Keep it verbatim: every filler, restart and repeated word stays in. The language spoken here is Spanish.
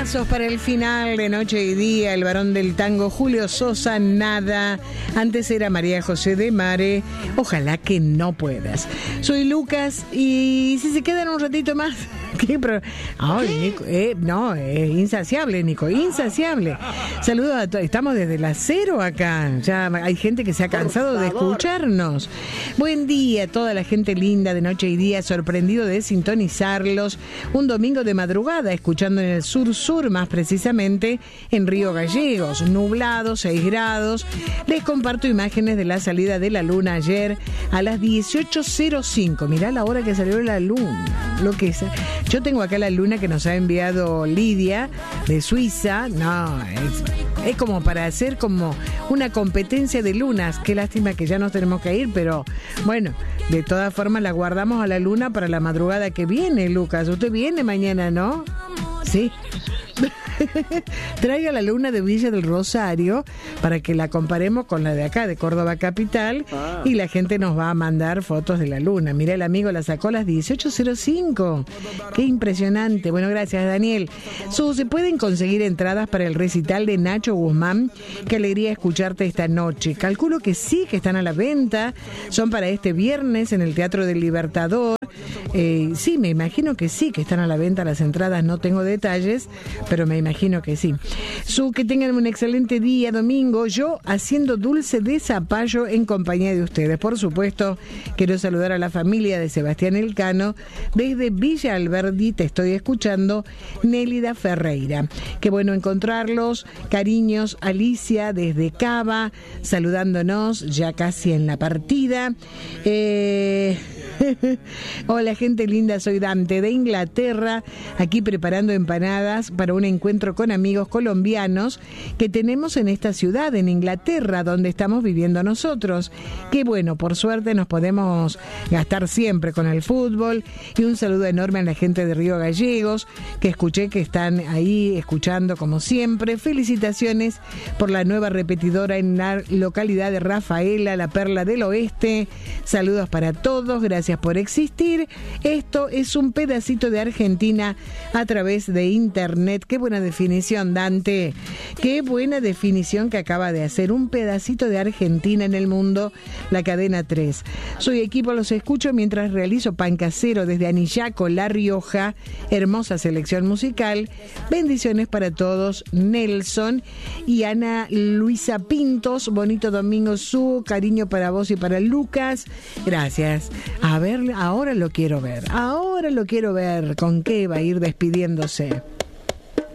Para el final de Noche y Día, el varón del tango Julio Sosa, Nada. Antes era María José de Mare, Ojalá que no puedas. Soy Lucas y si se quedan un ratito más. ¿Qué? Pero, ay, Nico, eh, no, es insaciable, Nico, insaciable. Saludos a todos. Estamos desde las cero acá. Ya hay gente que se ha cansado de escucharnos. Buen día a toda la gente linda de Noche y Día, sorprendido de sintonizarlos. Un domingo de madrugada, escuchando en el sur-sur, más precisamente en Río Gallegos. Nublado, seis grados. Les comparto imágenes de la salida de la luna ayer a las dieciocho cero cinco. Mirá la hora que salió la luna. Lo que es. Yo tengo acá la luna que nos ha enviado Lidia de Suiza. No, es, es como para hacer como una competencia de lunas. Qué lástima que ya nos tenemos que ir, pero bueno, de todas formas la guardamos a la luna para la madrugada que viene, Lucas. Usted viene mañana, ¿no? Sí. Traiga la luna de Villa del Rosario para que la comparemos con la de acá, de Córdoba Capital, ah. y la gente nos va a mandar fotos de la luna. Mira, el amigo la sacó a las dieciocho cero cinco. Qué impresionante. Bueno, gracias, Daniel. Su, ¿se pueden conseguir entradas para el recital de Nacho Guzmán? Qué alegría escucharte esta noche. Calculo que sí, que están a la venta. Son para este viernes en el Teatro del Libertador. Eh, sí, me imagino que sí, que están a la venta las entradas. No tengo detalles, pero me imagino que sí. Su, que tengan un excelente día domingo. Yo haciendo dulce de zapallo en compañía de ustedes. Por supuesto, quiero saludar a la familia de Sebastián Elcano. Desde Villa Alberdi te estoy escuchando, Nélida Ferreira. Qué bueno encontrarlos. Cariños, Alicia desde Cava, saludándonos ya casi en la partida. Eh... Hola gente linda, soy Dante de Inglaterra, aquí preparando empanadas para un encuentro con amigos colombianos que tenemos en esta ciudad, en Inglaterra, donde estamos viviendo nosotros. Qué bueno, por suerte nos podemos gastar siempre con el fútbol. Y un saludo enorme a la gente de Río Gallegos, que escuché que están ahí escuchando como siempre. Felicitaciones por la nueva repetidora en la localidad de Rafaela, la Perla del Oeste. Saludos para todos, gracias por existir. Esto es un pedacito de Argentina a través de internet. Qué buena definición, Dante. Qué buena definición que acaba de hacer. Un pedacito de Argentina en el mundo, la cadena tres. Soy equipo, los escucho mientras realizo pan casero desde Anillaco, La Rioja. Hermosa selección musical. Bendiciones para todos. Nelson y Ana Luisa Pintos. Bonito domingo, su cariño para vos y para Lucas. Gracias. A ver, ahora lo quiero ver. Ahora lo quiero ver. ¿Con qué va a ir despidiéndose?